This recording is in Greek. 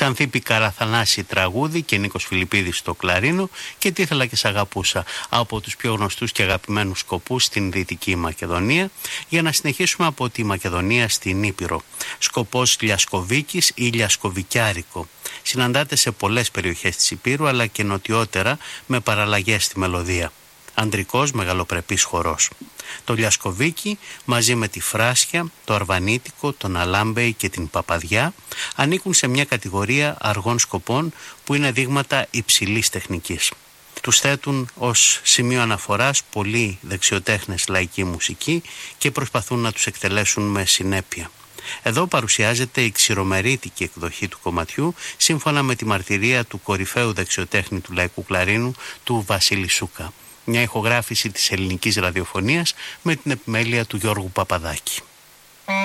Ξανθή Πικαραθανάση τραγούδι και Νίκος Φιλιππίδης στο κλαρίνο και Τι ήθελα και σ' αγαπούσα από τους πιο γνωστούς και αγαπημένους σκοπούς στην Δυτική Μακεδονία, για να συνεχίσουμε από τη Μακεδονία στην Ήπειρο. Σκοπός Λιασκοβίκης ή Λιασκοβικιάρικο. Συναντάται σε πολλές περιοχές της Υπήρου αλλά και νοτιότερα με παραλλαγές στη μελωδία. Αντρικός μεγαλοπρεπής χορός. Το Λιασκοβίκι μαζί με τη Φράσια, το Αρβανίτικο, τον Αλάμπεϊ και την Παπαδιά ανήκουν σε μια κατηγορία αργών σκοπών που είναι δείγματα υψηλής τεχνικής. Τους θέτουν ως σημείο αναφοράς πολλοί δεξιοτέχνες λαϊκή μουσική και προσπαθούν να τους εκτελέσουν με συνέπεια. Εδώ παρουσιάζεται η ξηρομερίτικη εκδοχή του κομματιού σύμφωνα με τη μαρτυρία του κορυφαίου δεξιοτέχνη του λαϊκού κλαρίνου, του Βασίλη Σούκα. Μια ηχογράφηση της ελληνικής ραδιοφωνίας με την επιμέλεια του Γιώργου Παπαδάκη.